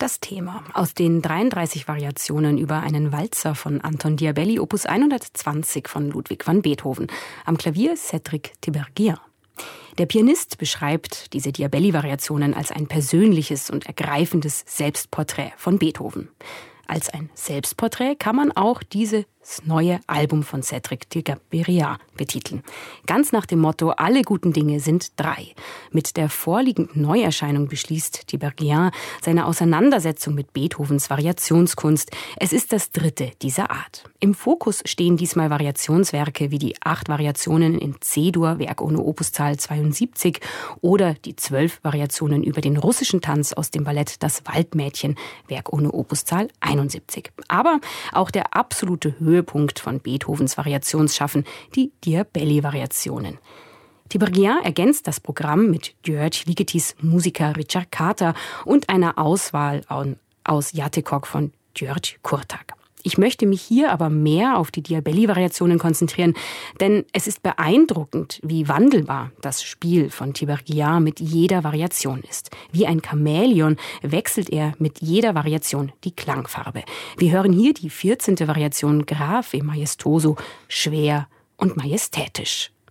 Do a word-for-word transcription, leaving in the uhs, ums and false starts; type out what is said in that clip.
Das Thema aus den dreiunddreißig Variationen über einen Walzer von Anton Diabelli, Opus hundertzwanzig von Ludwig van Beethoven. Am Klavier Cédric Tiberghien. Der Pianist beschreibt diese Diabelli-Variationen als ein persönliches und ergreifendes Selbstporträt von Beethoven. Als ein Selbstporträt kann man auch dieses neue Album von Cédric Tiberghien betiteln. Ganz nach dem Motto, alle guten Dinge sind drei. Mit der vorliegenden Neuerscheinung beschließt Tiberghien seine Auseinandersetzung mit Beethovens Variationskunst. Es ist das dritte dieser Art. Im Fokus stehen diesmal Variationswerke wie die acht Variationen in C-Dur, Werk ohne Opuszahl zweiundsiebzig, oder die zwölf Variationen über den russischen Tanz aus dem Ballett Das Waldmädchen, Werk ohne Opuszahl einundsiebzig. Aber auch der absolute Höhepunkt von Beethovens Variationsschaffen, die Diabelli-Variationen. Tiberghien ergänzt das Programm mit György Ligetis Musica Ricercata und einer Auswahl aus Játékok von György Kurtág. Ich möchte mich hier aber mehr auf die Diabelli-Variationen konzentrieren, denn es ist beeindruckend, wie wandelbar das Spiel von Tiberghien mit jeder Variation ist. Wie ein Chamäleon wechselt er mit jeder Variation die Klangfarbe. Wir hören hier die vierzehnte Variation Grave Majestoso, schwer und majestätisch.